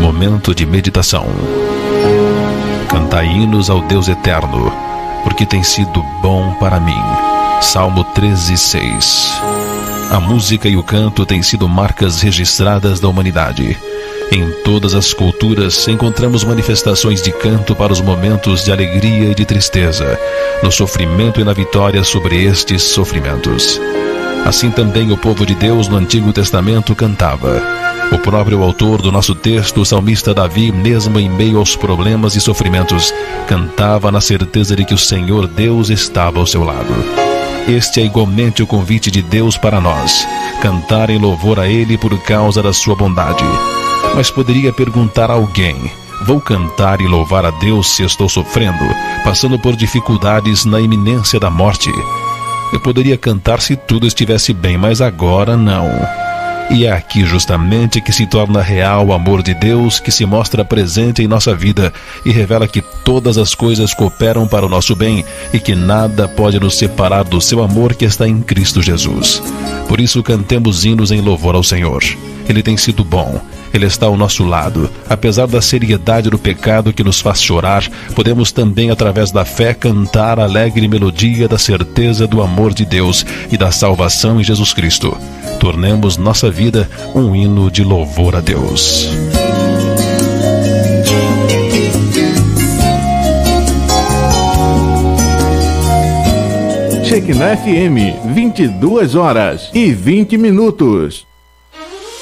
Momento de meditação. Cantai hinos ao Deus eterno, porque tem sido bom para mim. Salmo 13:6. A música e o canto têm sido marcas registradas da humanidade. Em todas as culturas encontramos manifestações de canto para os momentos de alegria e de tristeza, no sofrimento e na vitória sobre estes sofrimentos. Assim também o povo de Deus no Antigo Testamento cantava. O próprio autor do nosso texto, o salmista Davi, mesmo em meio aos problemas e sofrimentos, cantava na certeza de que o Senhor Deus estava ao seu lado. Este é igualmente o convite de Deus para nós, cantar em louvor a Ele por causa da sua bondade. Mas poderia perguntar a alguém: vou cantar e louvar a Deus se estou sofrendo, passando por dificuldades na iminência da morte? Eu poderia cantar se tudo estivesse bem, mas agora não. E é aqui justamente que se torna real o amor de Deus, que se mostra presente em nossa vida e revela que todas as coisas cooperam para o nosso bem e que nada pode nos separar do seu amor que está em Cristo Jesus. Por isso cantemos hinos em louvor ao Senhor. Ele tem sido bom. Ele está ao nosso lado. Apesar da seriedade do pecado que nos faz chorar, podemos também, através da fé, cantar a alegre melodia da certeza do amor de Deus e da salvação em Jesus Cristo. Tornemos nossa vida um hino de louvor a Deus. Shekinah FM, 22 horas e 20 minutos.